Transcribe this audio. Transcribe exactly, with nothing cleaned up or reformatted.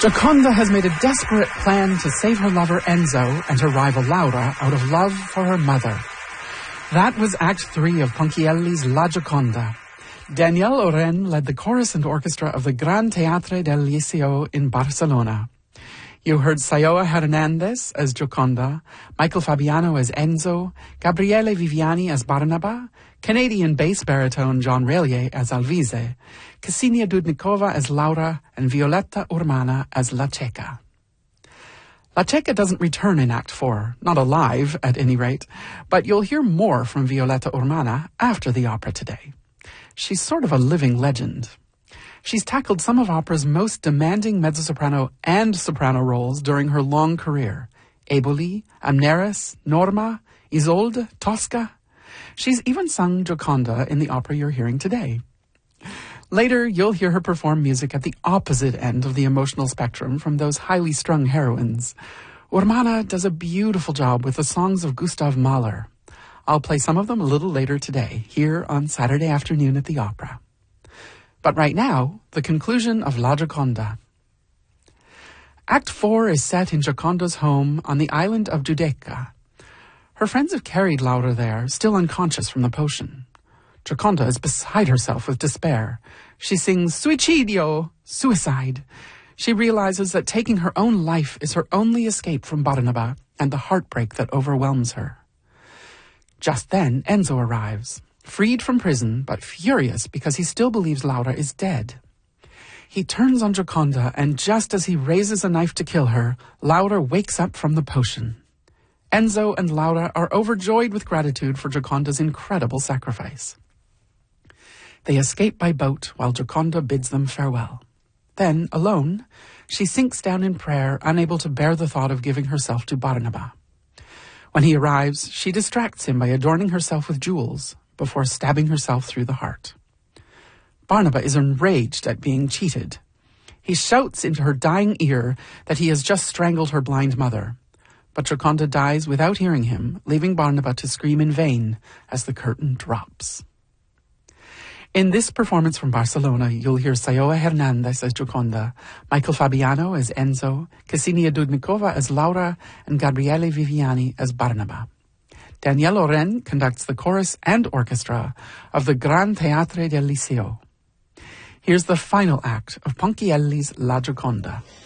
Gioconda has made a desperate plan to save her lover Enzo and her rival Laura out of love for her mother. That was Act Three of Ponchielli's La Gioconda. Daniel Oren led the chorus and orchestra of the Gran Teatre del Liceo in Barcelona. You heard Sayoa Hernandez as Gioconda, Michael Fabiano as Enzo, Gabriele Viviani as Barnaba, Canadian bass baritone John Relier as Alvise, Ksenia Dudnikova as Laura, and Violetta Urmana as La Checa. La Checa doesn't return in Act Four, not alive at any rate, but you'll hear more from Violetta Urmana after the opera today. She's sort of a living legend. She's tackled some of opera's most demanding mezzo-soprano and soprano roles during her long career. Eboli, Amneris, Norma, Isolde, Tosca. She's even sung Gioconda in the opera you're hearing today. Later, you'll hear her perform music at the opposite end of the emotional spectrum from those highly strung heroines. Urmana does a beautiful job with the songs of Gustav Mahler. I'll play some of them a little later today, here on Saturday afternoon at the opera. But right now, the conclusion of La Gioconda. Act Four is set in Gioconda's home on the island of Giudecca. Her friends have carried Laura there, still unconscious from the potion. Gioconda is beside herself with despair. She sings suicidio, suicide. She realizes that taking her own life is her only escape from Barnaba and the heartbreak that overwhelms her. Just then, Enzo arrives. Freed from prison, but furious because he still believes Laura is dead. He turns on Gioconda, and just as he raises a knife to kill her, Laura wakes up from the potion. Enzo and Laura are overjoyed with gratitude for Gioconda's incredible sacrifice. They escape by boat while Gioconda bids them farewell. Then, alone, she sinks down in prayer, unable to bear the thought of giving herself to Barnaba. When he arrives, she distracts him by adorning herself with jewels, before stabbing herself through the heart. Barnaba is enraged at being cheated. He shouts into her dying ear that he has just strangled her blind mother. But Gioconda dies without hearing him, leaving Barnaba to scream in vain as the curtain drops. In this performance from Barcelona, you'll hear Sayoa Hernandez as Gioconda, Michael Fabiano as Enzo, Ksenia Dudnikova as Laura, and Gabriele Viviani as Barnaba. Daniel Oren conducts the chorus and orchestra of the Gran Teatre del Liceo. Here's the final act of Ponchielli's La Gioconda.